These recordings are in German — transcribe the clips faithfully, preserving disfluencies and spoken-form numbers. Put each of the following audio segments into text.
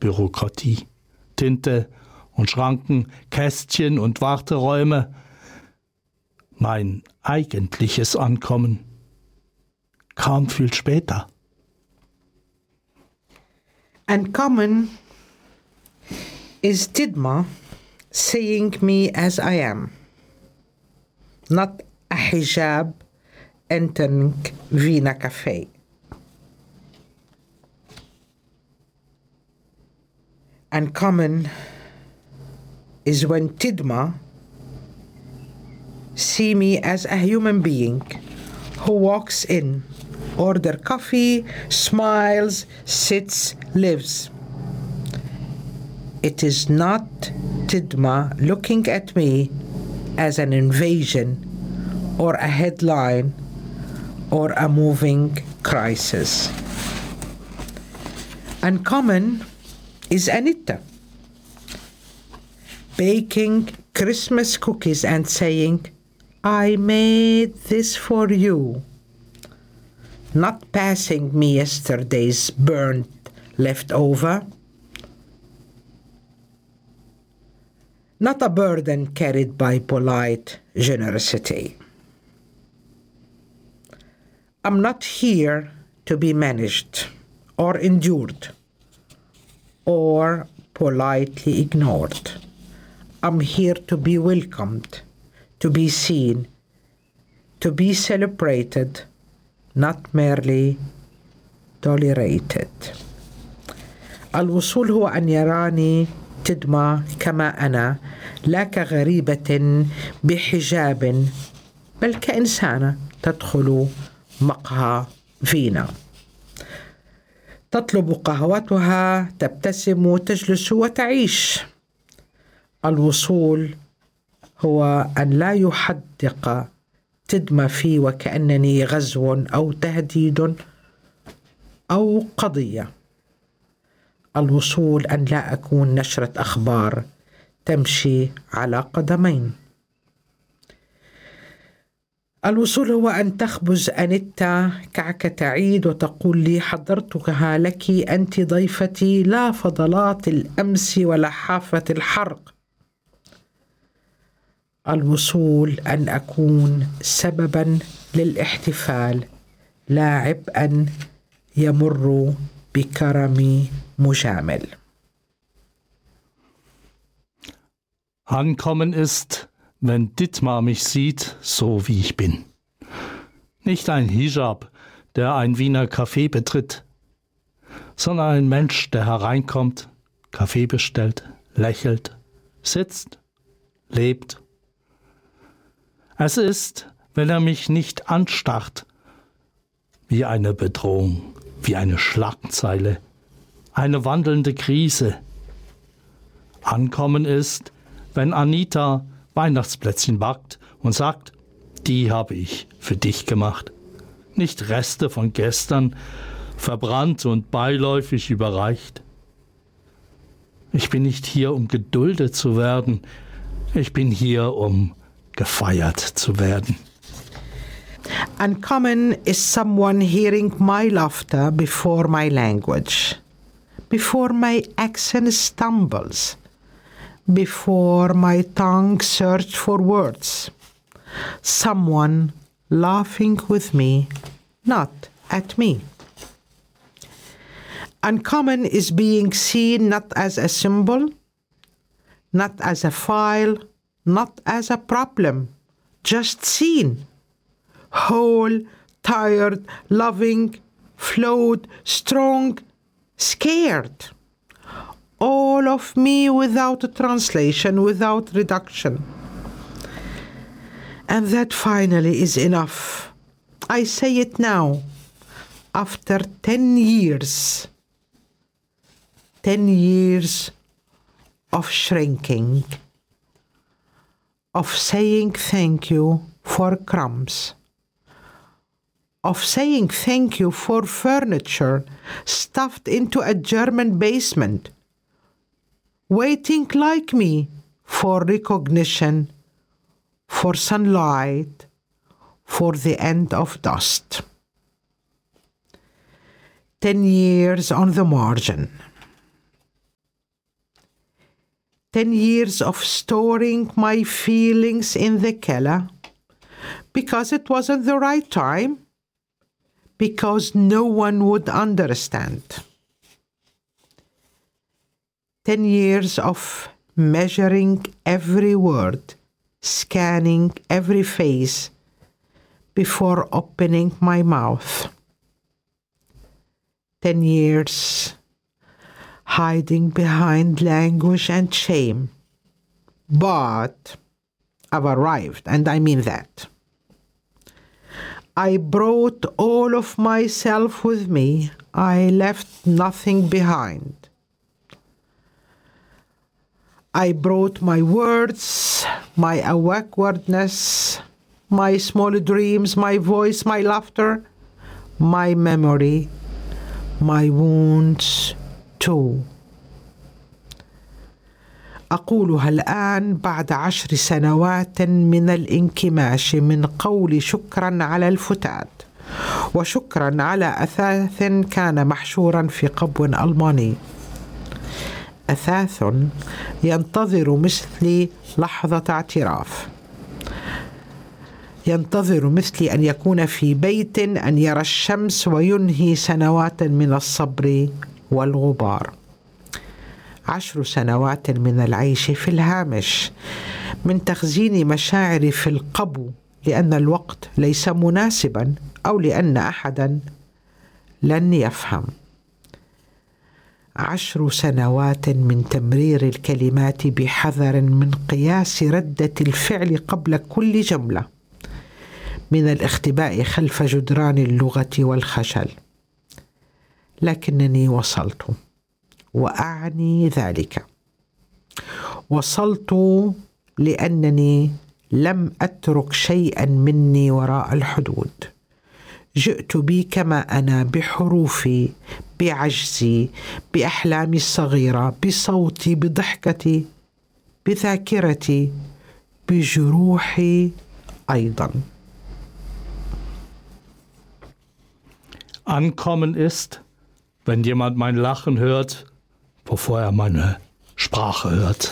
Bürokratie. Tinte und Schranken, Kästchen und Warteräume. Mein eigentliches Ankommen kam viel später. Uncommon is Tidma seeing me as I am, not a hijab entering Vina Cafe. Uncommon is when Tidma see me as a human being who walks in, order coffee, smiles, sits, lives. It is not Tidma looking at me as an invasion or a headline or a moving crisis. Uncommon is Anita baking Christmas cookies and saying, I made this for you. Not passing me yesterday's burnt leftover. Not a burden carried by polite generosity. I'm not here to be managed or endured or politely ignored. I'm here to be welcomed, to be seen, to be celebrated, not merely tolerated. الوصول هو أن يراني تدمى كما أنا، لا كغريبة بحجاب، بل كإنسانة تدخل مقهى فينا، تطلب قهوتها، تبتسم، تجلس وتعيش. الوصول هو أن لا يحدق تدمى في وكأنني غزو أو تهديد أو قضية. الوصول أن لا أكون نشرة أخبار تمشي على قدمين. الوصول هو أن تخبز أنيتا كعك تعيد وتقول لي حضرتها لك أنت ضيفتي، لا فضلات الأمس ولا حافة الحرق. الوصول أن أكون سببا للاحتفال، لا عبئا يمر بكرمي مجامل. Ankommen ist, wenn Dietmar mich sieht, so wie ich bin. Nicht ein Hijab, der ein Wiener Café betritt, sondern ein Mensch, der hereinkommt, Kaffee bestellt, lächelt, sitzt, lebt. Es ist, wenn er mich nicht anstarrt, wie eine Bedrohung, wie eine Schlagzeile, eine wandelnde Krise. Ankommen ist, wenn Anita Weihnachtsplätzchen backt und sagt, die habe ich für dich gemacht. Nicht Reste von gestern, verbrannt und beiläufig überreicht. Ich bin nicht hier, um geduldet zu werden. Ich bin hier, um gefeiert zu werden. Uncommon is someone hearing my laughter before my language, before my accent stumbles, before my tongue searches for words. Someone laughing with me, not at me. Uncommon is being seen not as a symbol, not as a file, not as a problem, just seen. Whole, tired, loving, flawed, strong, scared. All of me without translation, without reduction. And that finally is enough. I say it now, after ten years. Ten years of shrinking, of saying thank you for crumbs, of saying thank you for furniture stuffed into a German basement, waiting like me for recognition, for sunlight, for the end of dust. Ten years on the margin. ten years of storing my feelings in the cellar because it wasn't the right time, because no one would understand. Ten years of measuring every word, scanning every face before opening my mouth. Ten years hiding behind language and shame. But I've arrived, and I mean that. I brought all of myself with me. I left nothing behind. I brought my words, my awkwardness, my small dreams, my voice, my laughter, my memory, my wounds too. أقولها الآن بعد عشر سنوات من الانكماش من قول شكرا على الفتات وشكرا على أثاث كان محشورا في قبو ألماني. أثاث ينتظر مثلي لحظة اعتراف، ينتظر مثلي أن يكون في بيت أن يرى الشمس وينهي سنوات من الصبر والغبار. عشر سنوات من العيش في الهامش، من تخزين مشاعري في القبو لأن الوقت ليس مناسبا أو لأن أحدا لن يفهم. عشر سنوات من تمرير الكلمات بحذر، من قياس ردة الفعل قبل كل جملة، من الاختباء خلف جدران اللغة والخجل. لكنني وصلت، وأعني ذلك. وصلت لأنني لم أترك شيئا مني وراء الحدود. جئت بي كما أنا، بحروفي، بعجزي، بأحلامي الصغيرة، بصوتي، بضحكتي، بذاكرتي، بجروحي أيضا. Ankommen ist, wenn jemand mein Lachen hört, bevor er meine Sprache hört.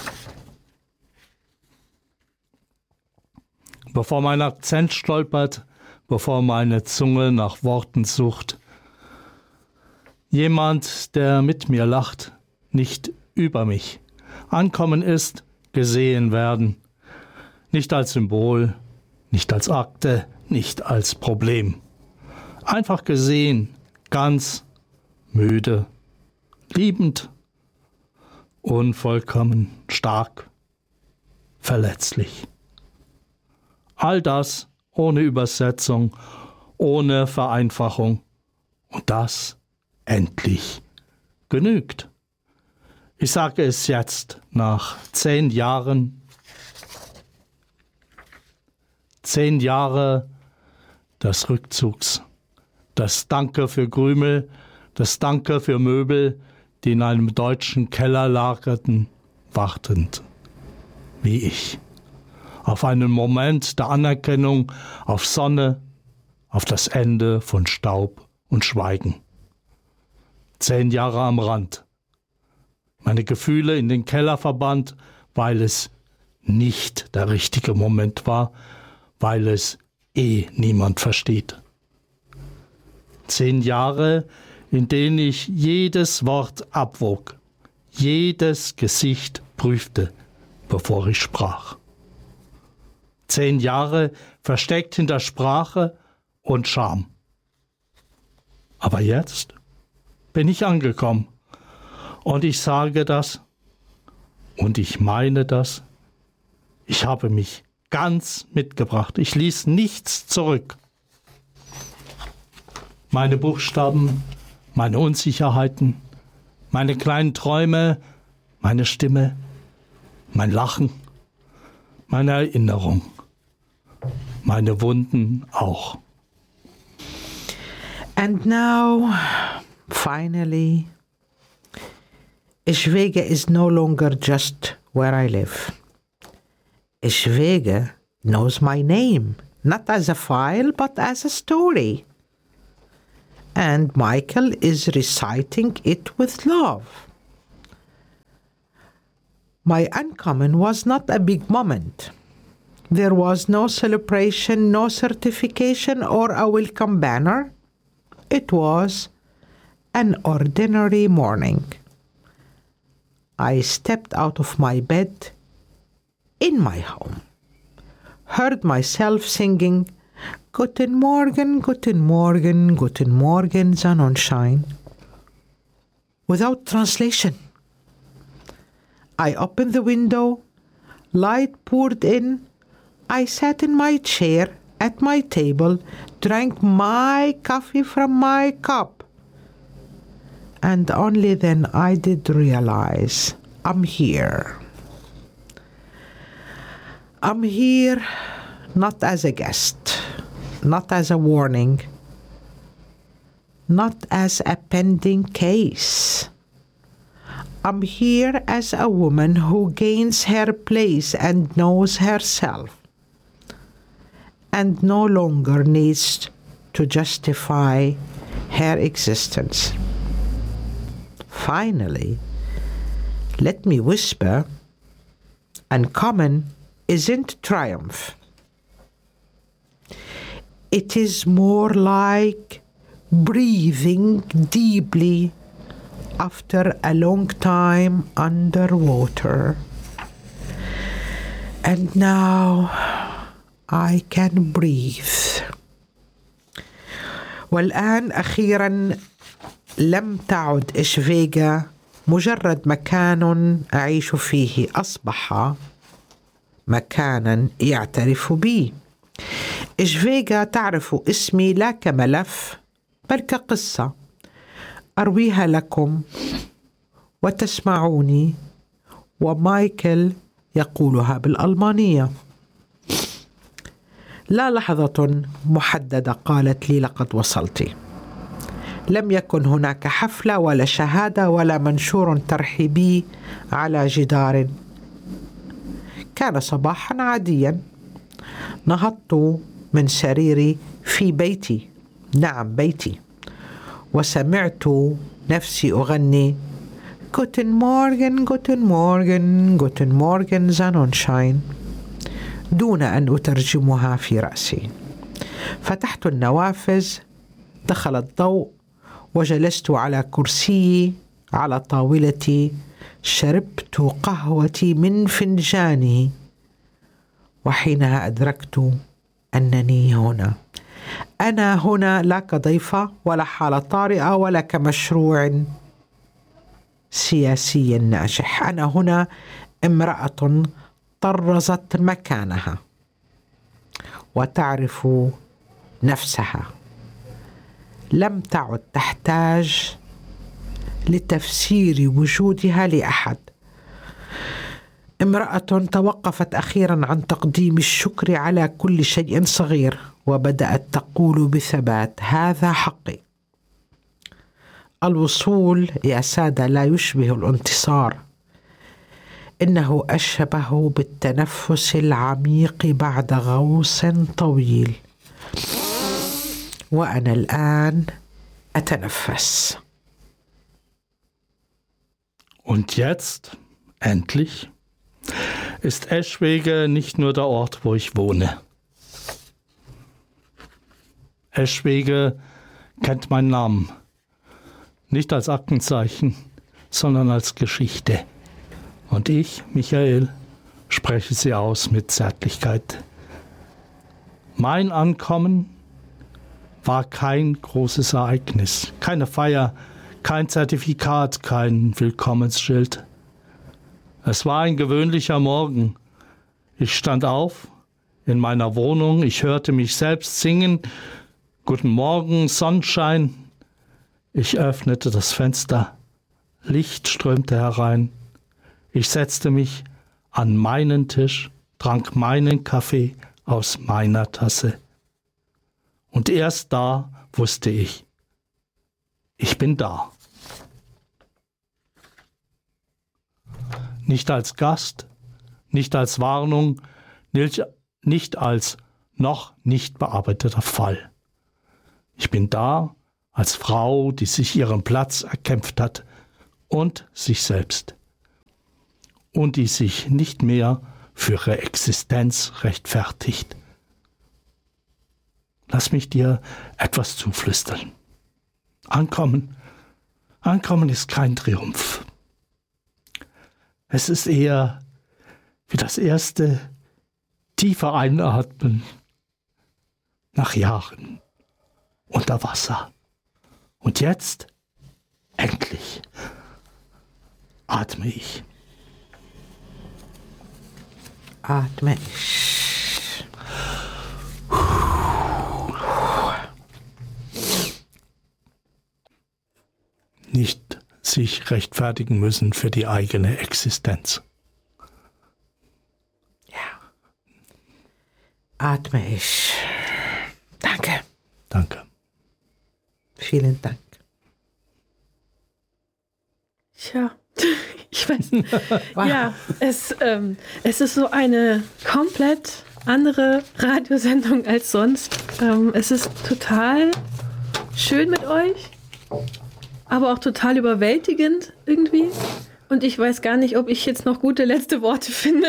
Bevor mein Akzent stolpert, bevor meine Zunge nach Worten sucht. Jemand, der mit mir lacht, nicht über mich. Ankommen ist, gesehen werden. Nicht als Symbol, nicht als Akte, nicht als Problem. Einfach gesehen, ganz, müde, liebend, unvollkommen, stark, verletzlich. All das ohne Übersetzung, ohne Vereinfachung. Und das endlich genügt. Ich sage es jetzt, nach zehn Jahren, zehn Jahre des Rückzugs, das Danke für Krümel, das Danke für Möbel, die in einem deutschen Keller lagerten, wartend, wie ich. Auf einen Moment der Anerkennung, auf Sonne, auf das Ende von Staub und Schweigen. Zehn Jahre am Rand. Meine Gefühle in den Keller verbannt, weil es nicht der richtige Moment war, weil es eh niemand versteht. Zehn Jahre, in denen ich jedes Wort abwog, jedes Gesicht prüfte, bevor ich sprach. Zehn Jahre versteckt hinter Sprache und Scham. Aber jetzt bin ich angekommen und ich sage das und ich meine das. Ich habe mich ganz mitgebracht. Ich ließ nichts zurück. Meine Buchstaben, meine Unsicherheiten, meine kleinen Träume, meine Stimme, mein Lachen, meine Erinnerung, meine Wunden auch. And now, finally, Schwege is no longer just where I live. Schwege knows my name, not as a file, but as a story. And Michael is reciting it with love. My uncommon was not a big moment. There was no celebration, no certification, or a welcome banner. It was an ordinary morning. I stepped out of my bed in my home, heard myself singing, Guten Morgen, Guten Morgen, Guten Morgen, Sonnenschein, without translation. I opened the window, light poured in, I sat in my chair at my table, drank my coffee from my cup. And only then I did realize I'm here. I'm here not as a guest, not as a warning, not as a pending case. I'm here as a woman who gains her place and knows herself, and no longer needs to justify her existence. Finally, let me whisper, uncommon isn't triumph. It is more like breathing deeply after a long time underwater. And now I can breathe. والآن أخيرا لم تعد إشفيغا مجرد مكان أعيش فيه، أصبح مكانا يعترف بي. إشفيغا تعرف اسمي لا كملف بل كقصة أرويها لكم وتسمعوني، ومايكل يقولها بالألمانية. لا لحظة محددة قالت لي لقد وصلت. لم يكن هناك حفلة ولا شهادة ولا منشور ترحيبي على جدار. كان صباحا عاديا. نهضت من سريري في بيتي، نعم بيتي، وسمعت نفسي أغني Guten Morgen, Guten Morgen, Guten Morgen, Sonnenschein، دون أن أترجمها في رأسي. فتحت النوافذ، دخل الضوء، وجلست على كرسيي على طاولتي، شربت قهوتي من فنجاني، وحينها أدركت أنني هنا. أنا هنا لا كضيفة ولا حالة طارئة ولا كمشروع سياسي ناجح. أنا هنا امرأة طرزت مكانها وتعرف نفسها، لم تعد تحتاج لتفسير وجودها لأحد. امرأة توقفت أخيرا عن تقديم الشكر على كل شيء صغير، وبدأت تقول بثبات هذا حقي. الوصول يا سادة لا يشبه الانتصار، إنه أشبه بالتنفس العميق بعد غوص طويل، وأنا الآن أتنفس. Und jetzt, endlich, ist Eschwege nicht nur der Ort, wo ich wohne. Eschwege kennt meinen Namen, nicht als Aktenzeichen, sondern als Geschichte. Und ich, Michael, spreche sie aus mit Zärtlichkeit. Mein Ankommen war kein großes Ereignis, keine Feier, kein Zertifikat, kein Willkommensschild. Es war ein gewöhnlicher Morgen. Ich stand auf in meiner Wohnung, ich hörte mich selbst singen, Guten Morgen, Sonnenschein. Ich öffnete das Fenster, Licht strömte herein. Ich setzte mich an meinen Tisch, trank meinen Kaffee aus meiner Tasse. Und erst da wusste ich, ich bin da. Nicht als Gast, nicht als Warnung, nicht als noch nicht bearbeiteter Fall. Ich bin da als Frau, die sich ihren Platz erkämpft hat und sich selbst. und die sich nicht mehr für ihre Existenz rechtfertigt. Lass mich dir etwas zuflüstern. Ankommen, Ankommen ist kein Triumph. Es ist eher wie das erste tiefe Einatmen nach Jahren unter Wasser. Und jetzt, endlich, atme ich. Atme ich. Nicht sich rechtfertigen müssen für die eigene Existenz. Ja. Atme ich. Danke. Danke. Vielen Dank. Tja, ich weiß nicht. Ja, es, ähm, es ist so eine komplett andere Radiosendung als sonst. Ähm, es ist total schön mit euch, aber auch total überwältigend irgendwie. Und ich weiß gar nicht, ob ich jetzt noch gute letzte Worte finde.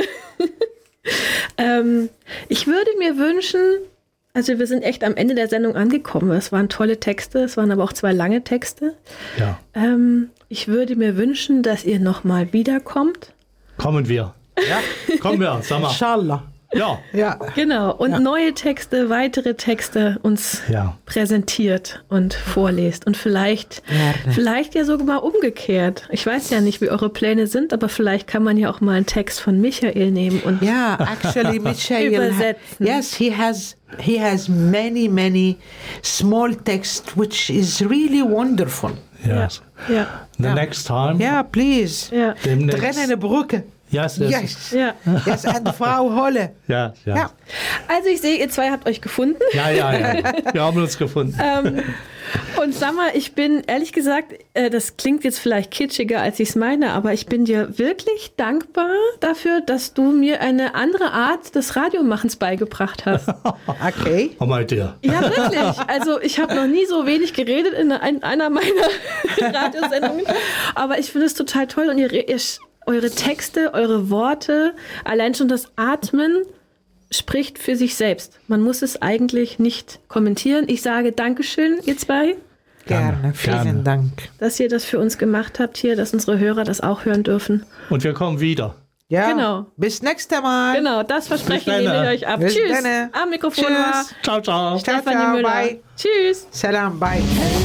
ähm, ich würde mir wünschen, also wir sind echt am Ende der Sendung angekommen. Es waren tolle Texte, es waren aber auch zwei lange Texte. Ja. Ähm, ich würde mir wünschen, dass ihr nochmal wiederkommt. Kommen wir. Ja, kommen wir, sag mal. Inshallah. Ja. Ja. Genau, und Ja. neue Texte, weitere Texte uns Ja. präsentiert und vorlest. Und vielleicht, Gerne. vielleicht ja sogar mal umgekehrt. Ich weiß ja nicht, wie eure Pläne sind, aber vielleicht kann man ja auch mal einen Text von Michael nehmen und Yeah, actually, Michael. Übersetzen. Yes, he has. He has many, many small text, which is really wonderful. Yes. ja, The Ja. next time. Yeah, please. ja, Demnächst. Trennende Brücke. Yes, yes. Yes. ja. Yes, and Frau Holle. Ja, ja. Ja. Also ich sehe, ihr zwei habt euch gefunden. Ja, ja, ja. Wir haben uns gefunden. Ähm, und sag mal, ich bin ehrlich gesagt, äh, das klingt jetzt vielleicht kitschiger, als ich es meine, aber ich bin dir wirklich dankbar dafür, dass du mir eine andere Art des Radiomachens beigebracht hast. Okay. Oh mein Dear. Ja, wirklich. Also ich habe noch nie so wenig geredet in ein- einer meiner Radiosendungen, aber ich finde es total toll und ihr, ihr, eure Texte, eure Worte, allein schon das Atmen spricht für sich selbst. Man muss es eigentlich nicht kommentieren. Ich sage Dankeschön, ihr zwei, Gerne. Vielen gerne. Dank. dass ihr das für uns gemacht habt hier, dass unsere Hörer das auch hören dürfen. Und wir kommen wieder. Ja. Genau. Bis nächste Mal. Genau, das Versprechen Bis nehme dann. ich euch ab. Bis Tschüss. dann. Am Mikrofon Tschüss. war Ciao, ciao. Ciao, Stefanie ciao. Müller. Bye. Tschüss. Salam. Bye.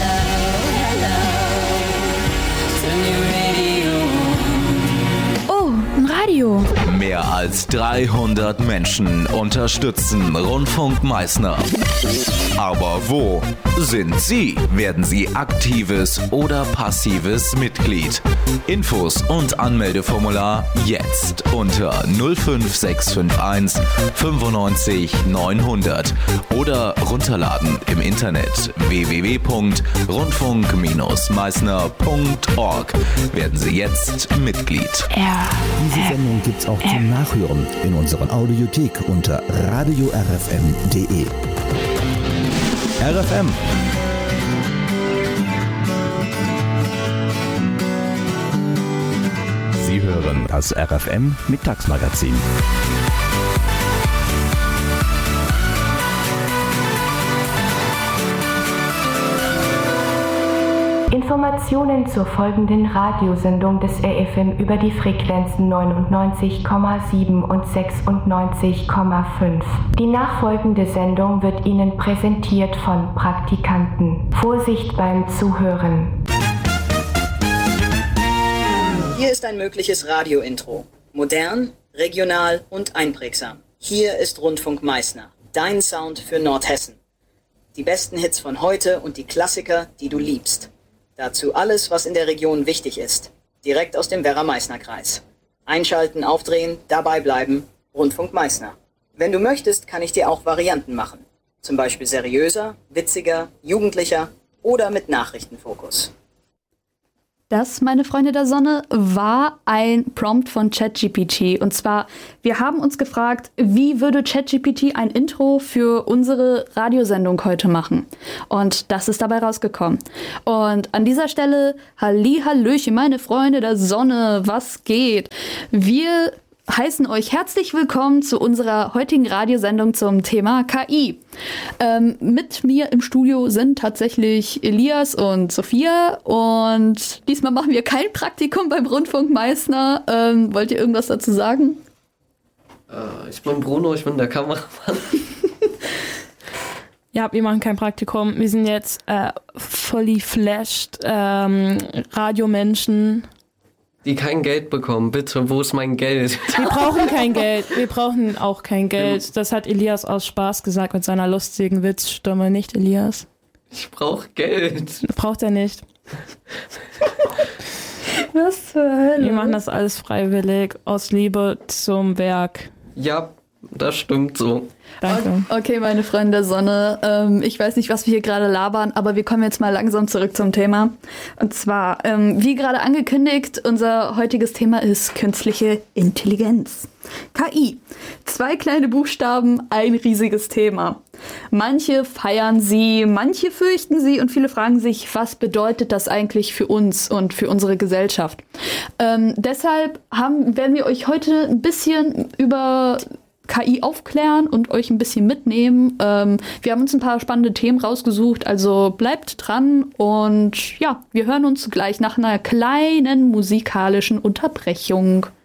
Oh, ein Radio. Mehr als dreihundert Menschen unterstützen Rundfunk Meißner. Aber wo sind Sie? Werden Sie aktives oder passives Mitglied? Infos und Anmeldeformular jetzt unter null fünf sechs fünf eins fünfundneunzig neunhundert oder runterladen im Internet w w w punkt rundfunk meißner punkt org. Werden Sie jetzt Mitglied. R. Diese Sendung gibt's auch zum Nachhören in unserer Audiothek unter radio r f m punkt d e. R F M. Sie hören das R F M Mittagsmagazin. Informationen zur folgenden Radiosendung des R F M über die Frequenzen neunundneunzig Komma sieben und sechsundneunzig Komma fünf. Die nachfolgende Sendung wird Ihnen präsentiert von Praktikanten. Vorsicht beim Zuhören. Hier ist ein mögliches Radio-Intro. Modern, regional und einprägsam. Hier ist Rundfunk Meißner, dein Sound für Nordhessen. Die besten Hits von heute und die Klassiker, die du liebst. Dazu alles, was in der Region wichtig ist. Direkt aus dem Werra-Meißner-Kreis. Einschalten, aufdrehen, dabei bleiben. Rundfunk Meißner. Wenn du möchtest, kann ich dir auch Varianten machen. Zum Beispiel seriöser, witziger, jugendlicher oder mit Nachrichtenfokus. Das, meine Freunde der Sonne, war ein Prompt von ChatGPT. Und zwar, wir haben uns gefragt, wie würde ChatGPT ein Intro für unsere Radiosendung heute machen? Und das ist dabei rausgekommen. Und an dieser Stelle, Hallihallöchen, meine Freunde der Sonne, was geht? Wir heißen euch herzlich willkommen zu unserer heutigen Radiosendung zum Thema K I. Ähm, mit mir im Studio sind tatsächlich Elias und Sophia und diesmal machen wir kein Praktikum beim Rundfunk Meißner. Ähm, wollt ihr irgendwas dazu sagen? Äh, ich bin Bruno, ich bin der Kameramann. Ja, wir machen kein Praktikum. Wir sind jetzt äh, fully flashed ähm, Radiomenschen. Die kein Geld bekommen, bitte, wo ist mein Geld? Wir brauchen kein Geld, wir brauchen auch kein Geld. Das hat Elias aus Spaß gesagt mit seiner lustigen Witzstimme, nicht Elias? Ich brauche Geld. Braucht er nicht. Was zur Hölle? Wir machen das alles freiwillig, aus Liebe zum Werk. Ja, das stimmt so. Danke. Okay, meine Freunde der Sonne, ähm, ich weiß nicht, was wir hier gerade labern, aber wir kommen jetzt mal langsam zurück zum Thema. Und zwar, ähm, wie gerade angekündigt, unser heutiges Thema ist künstliche Intelligenz. K I. Zwei kleine Buchstaben, ein riesiges Thema. Manche feiern sie, manche fürchten sie und viele fragen sich, was bedeutet das eigentlich für uns und für unsere Gesellschaft? Ähm, deshalb haben, werden wir euch heute ein bisschen über K I aufklären und euch ein bisschen mitnehmen. Ähm, wir haben uns ein paar spannende Themen rausgesucht, also bleibt dran und ja, wir hören uns gleich nach einer kleinen musikalischen Unterbrechung.